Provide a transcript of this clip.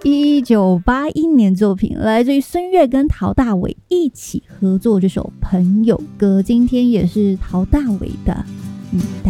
1981年作品，来自于孙悦跟陶大伟一起合作这首《朋友歌》，今天也是陶大伟的一代。